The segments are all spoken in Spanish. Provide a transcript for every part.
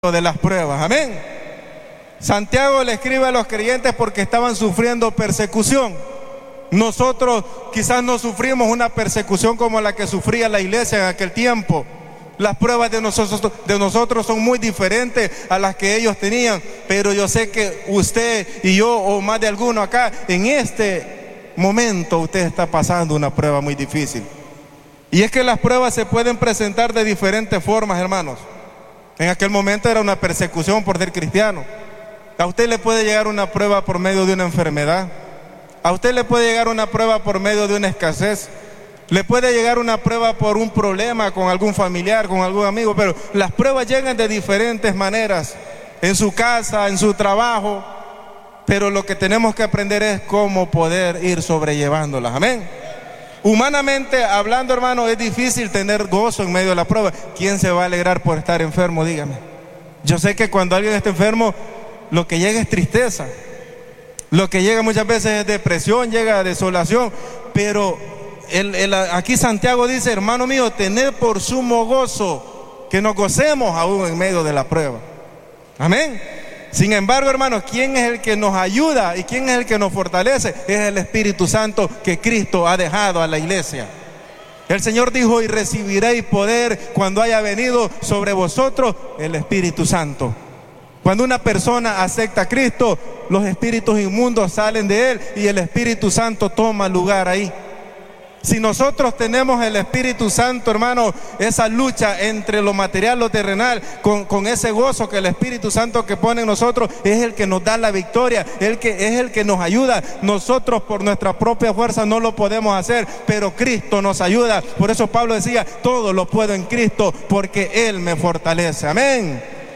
de las pruebas, amén. Santiago le escribe a los creyentes porque estaban sufriendo persecución. Nosotros quizás no sufrimos una persecución como la que sufría la iglesia en aquel tiempo. Las pruebas de nosotros son muy diferentes a las que ellos tenían, pero yo sé que usted y yo, o más de alguno acá, en este momento usted está pasando una prueba muy difícil. Y es que las pruebas se pueden presentar de diferentes formas, hermanos. En aquel momento era una persecución por ser cristiano. A usted le puede llegar una prueba por medio de una enfermedad. A usted le puede llegar una prueba por medio de una escasez. Le puede llegar una prueba por un problema con algún familiar, con algún amigo. Pero las pruebas llegan de diferentes maneras. En su casa, en su trabajo. Pero lo que tenemos que aprender es cómo poder ir sobrellevándolas. Amén. Humanamente hablando, hermano, es difícil tener gozo en medio de la prueba. ¿Quién se va a alegrar por estar enfermo? Dígame. Yo sé que cuando alguien está enfermo, lo que llega es tristeza. Lo que llega muchas veces es depresión, llega desolación. Pero aquí Santiago dice, hermano mío, tened por sumo gozo que nos gocemos aún en medio de la prueba. Amén. Sin embargo, hermanos, ¿quién es el que nos ayuda y quién es el que nos fortalece? Es el Espíritu Santo que Cristo ha dejado a la iglesia. El Señor dijo, y recibiréis poder cuando haya venido sobre vosotros el Espíritu Santo. Cuando una persona acepta a Cristo, los espíritus inmundos salen de él y el Espíritu Santo toma lugar ahí. Si nosotros tenemos el Espíritu Santo, hermano, esa lucha entre lo material, lo terrenal, con ese gozo que el Espíritu Santo que pone en nosotros, es el que nos da la victoria, es el que nos ayuda. Nosotros por nuestra propia fuerza no lo podemos hacer, pero Cristo nos ayuda. Por eso Pablo decía, todo lo puedo en Cristo, porque Él me fortalece. Amén.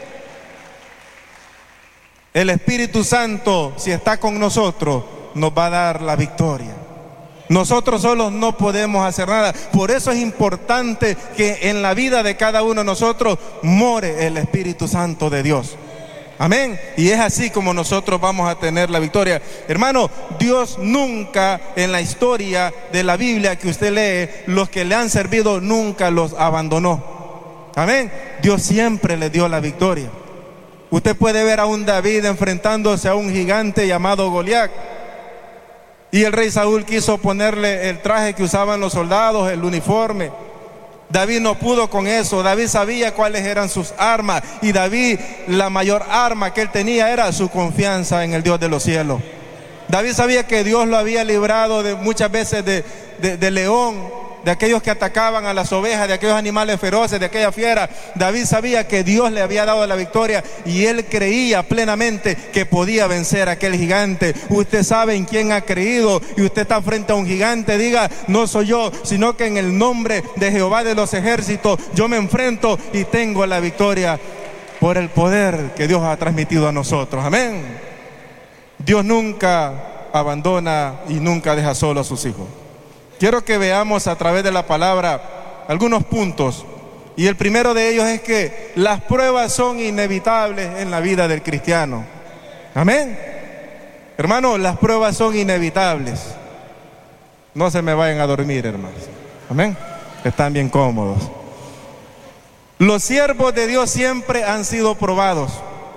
El Espíritu Santo, si está con nosotros, nos va a dar la victoria. Nosotros solos no podemos hacer nada. Por eso es importante que en la vida de cada uno de nosotros more el Espíritu Santo de Dios. Amén. Y es así como nosotros vamos a tener la victoria. Hermano, Dios nunca en la historia de la Biblia que usted lee, los que le han servido nunca los abandonó. Amén. Dios siempre le dio la victoria. Usted puede ver a un David enfrentándose a un gigante llamado Goliat. Y el rey Saúl quiso ponerle el traje que usaban los soldados, el uniforme. David no pudo con eso. David sabía cuáles eran sus armas. Y David, la mayor arma que él tenía era su confianza en el Dios de los cielos. David sabía que Dios lo había librado de muchas veces de león, de aquellos que atacaban a las ovejas, de aquellos animales feroces, de aquella fiera. David sabía que Dios le había dado la victoria y él creía plenamente que podía vencer a aquel gigante. Usted sabe en quién ha creído y usted está frente a un gigante, diga, no soy yo, sino que en el nombre de Jehová de los ejércitos yo me enfrento y tengo la victoria por el poder que Dios ha transmitido a nosotros. Amén. Dios nunca abandona y nunca deja solo a sus hijos. Quiero que veamos a través de la palabra algunos puntos. Y el primero de ellos es que las pruebas son inevitables en la vida del cristiano. Amén. Hermano, las pruebas son inevitables. No se me vayan a dormir, hermanos. Amén. Están bien cómodos. Los siervos de Dios siempre han sido probados.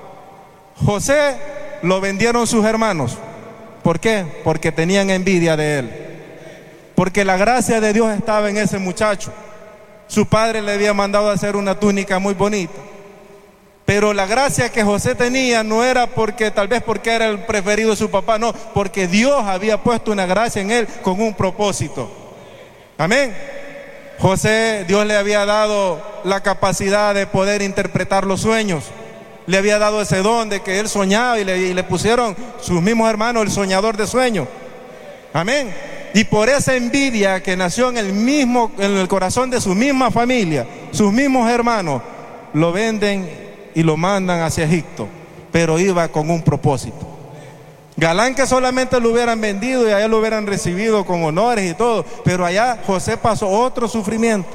José lo vendieron sus hermanos. ¿Por qué? Porque tenían envidia de él. Porque la gracia de Dios estaba en ese muchacho. Su padre le había mandado a hacer una túnica muy bonita. Pero la gracia que José tenía no era tal vez porque era el preferido de su papá, no, porque Dios había puesto una gracia en él con un propósito. Amén. José, Dios le había dado la capacidad de poder interpretar los sueños. Le había dado ese don de que él soñaba y le pusieron sus mismos hermanos el soñador de sueños. Amén. Y por esa envidia que nació en el corazón de su misma familia, sus mismos hermanos, lo venden y lo mandan hacia Egipto, pero iba con un propósito. Galán que solamente lo hubieran vendido y allá lo hubieran recibido con honores y todo, pero allá José pasó otro sufrimiento.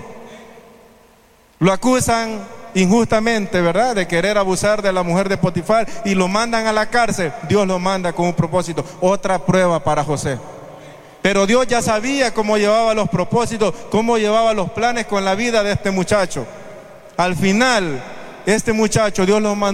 Lo acusan injustamente, ¿verdad?, de querer abusar de la mujer de Potifar y lo mandan a la cárcel. Dios lo manda con un propósito, otra prueba para José. Pero Dios ya sabía cómo llevaba los propósitos, cómo llevaba los planes con la vida de este muchacho. Al final, este muchacho, Dios lo mandó